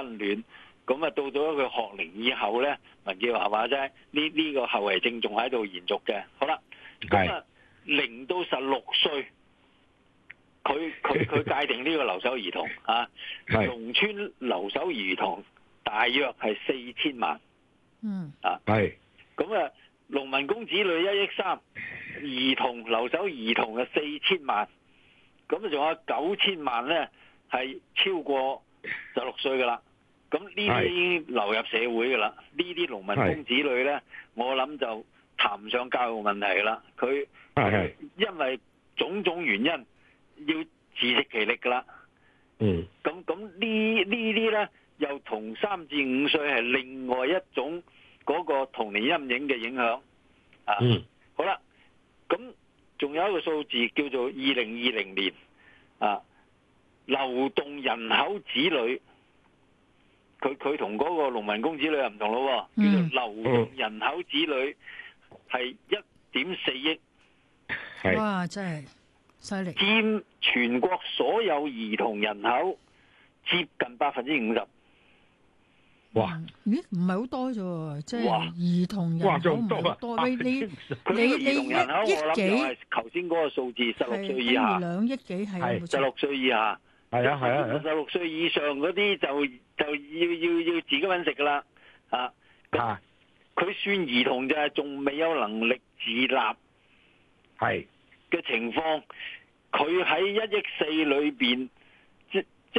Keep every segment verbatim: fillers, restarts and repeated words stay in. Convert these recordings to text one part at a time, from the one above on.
温暖。咁啊，到咗佢學齡以後咧，文潔華話齋，呢呢個後遺症仲喺度延續嘅。好啦，咁啊，零到十六歲，佢佢佢界定呢個留守兒童啊，農村留守兒童大約係四千萬。嗯啊，係。咁啊，農民工子女一億三，兒童留守兒童嘅四千萬，咁啊仲有九千萬咧係超過十六歲噶啦。咁呢啲已經流入社會㗎啦，呢啲農民工子女咧，我諗就談唔上教育問題啦。佢因為種種原因要自食其力㗎啦。嗯。咁咁呢呢啲咧，又同三至五歲係另外一種嗰個童年陰影嘅影響。啊。嗯。好啦，咁仲有一個數字叫做二零二零年啊，流動人口子女。佢佢同嗰個農民工子女又唔同咯，叫做流動人口子女係一點四億， 哇！真係犀利， 佔全國所有兒童人口接近百分之五十。 哇！咦？唔係好多啫喎，即係兒童人口唔係好多。你你你你一億幾？ 頭先嗰個數字十六歲以下， 兩億幾係十六歲以下。係啊係啊，十六歲以上嗰啲就就要要要自己搵食噶啦，啊，佢算兒童就係仲未有能力自立，係嘅情況，佢喺一億四裏邊，即即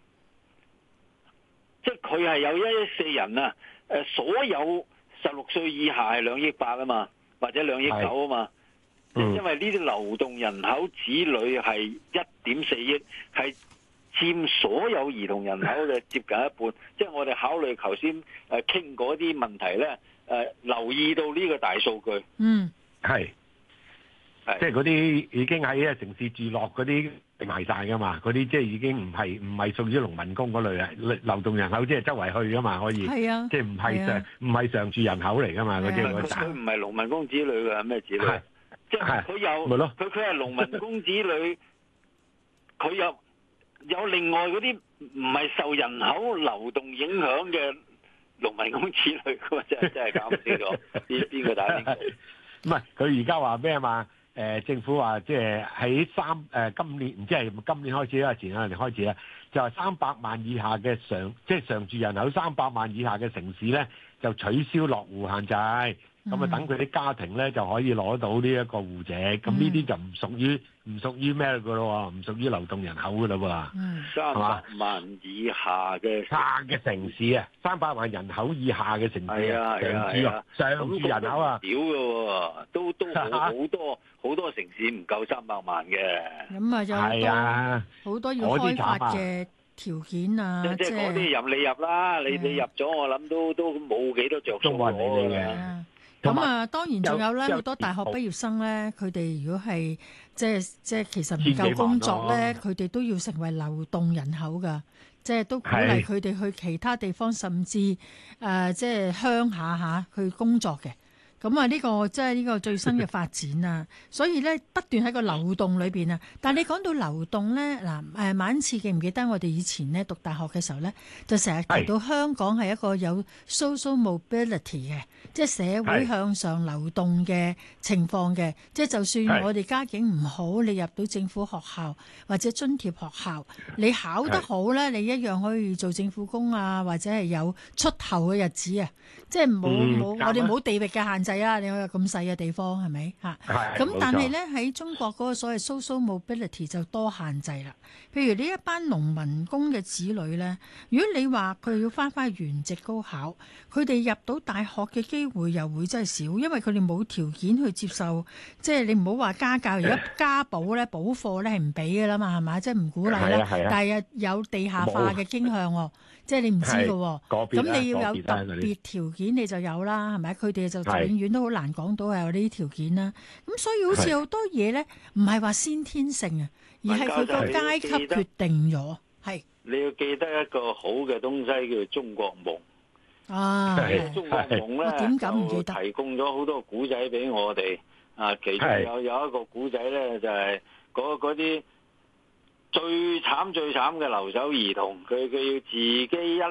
即佢係有一億四人啊，誒，所有十六歲以下係兩億八啊嘛，或者兩億九啊嘛，嗯、因為呢啲流動人口子女係一點四億，係。佔所有兒童人口嘅接近一半，即係我哋考慮頭先誒傾嗰啲問題咧，誒留意到呢個大數據。嗯，係，即係嗰啲已經喺啊城市住落嗰啲埋晒噶嘛，嗰啲即係已經唔係唔係屬於農民工嗰類啊，流動人口即係周圍去噶嘛，可以。係啊，即係唔係常唔係常住人口嚟噶嘛，嗰啲嗰佢唔係農民工子女嘅咩子女？即係佢有，佢佢係農民工子女，佢有。有另外嗰啲唔係受人口流動影響嘅農民工子女，咁真係真係搞唔清楚邊邊個打邊個？唔係佢而家話咩啊嘛？誒、呃、政府話即係喺三誒、呃、今年唔知係今年開始啦，前兩年開始啦，就係三百萬以下嘅常即係常住人口三百萬以下嘅城市咧，就取消落戶限制。咁啊，等佢啲家庭咧就可以攞到呢一個戶籍，咁呢啲就唔屬於唔屬於咩噶咯？唔屬於流動人口噶啦喎。嗯，三百萬以下嘅下嘅城市啊，三百萬人口以下嘅城市啊，常住啊，常住人口啊，少噶喎，都都好好多好多城市唔夠三百萬嘅。咁啊，有好多好多要開發嘅條件啊，即係嗰啲入你入啦，你你入咗，我諗都都冇幾多着數嘅。 咁啊，當然仲有咧，好多大學畢業生咧，佢哋如果係即係即係其實唔夠工作咧，佢哋都要成為流動人口㗎，即係都鼓勵佢哋去其他地方，甚至誒、呃、即係鄉下嚇去工作嘅。咁啊，呢個即係呢個最新嘅發展啊，所以咧不斷喺個流動裏邊啊。但係你講到流動咧，嗱誒，晚次記唔記得我哋以前咧讀大學嘅時候咧，就成日提到香港係一個有 social mobility 嘅，即係社會向上流動嘅情況嘅。即係就算我哋家境唔好，你入到政府學校或者津貼學校，你考得好咧，你一樣可以做政府工啊，或者係有出頭嘅日子啊。即係冇冇我哋冇地域嘅限制。係啊，你有咁細嘅地方係咪嚇？咁但係咧喺中國嗰個所謂 social mobility 就多限制啦。譬如呢一班農民工嘅子女咧，如果你話佢要翻返原籍高考，佢哋入到大學嘅機會又會真係少，因為佢哋冇條件去接受。即係你唔好話家教，而家家補咧補課咧係唔俾㗎啦嘛，係嘛？即係唔鼓勵啦。但係有地下化嘅傾向喎。即係你唔知㗎喎，咁你要有特別條件你就有啦，係咪？佢哋就永遠都好難講到係有呢啲條件啦。咁所以好似好多嘢咧，唔係話先天性啊，而係佢個階級決定咗。係你要記得一個好嘅東西叫做中國夢啊！中國夢咧點解唔記得？提供咗好多古仔俾我哋啊，其中有有一個古仔咧就係嗰嗰啲。最慘最慘嘅留守兒童，佢佢要自己一